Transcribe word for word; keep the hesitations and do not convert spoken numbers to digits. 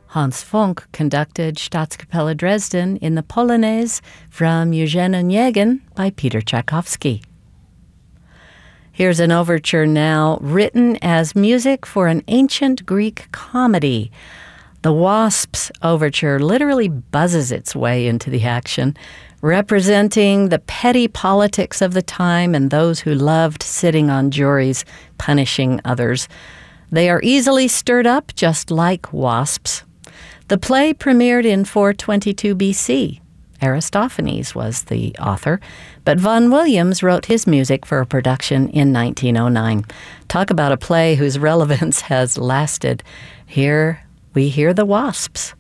Hans Funk conducted Staatskapelle Dresden in the Polonaise from Eugene Onegin by Peter Tchaikovsky. Here's an overture now, written as music for an ancient Greek comedy. The Wasps overture literally buzzes its way into the action, representing the petty politics of the time and those who loved sitting on juries, punishing others. They are easily stirred up, just like wasps. The play premiered in four twenty-two B C. Aristophanes was the author, but Vaughan Williams wrote his music for a production in nineteen oh nine. Talk about a play whose relevance has lasted. Here we hear the Wasps.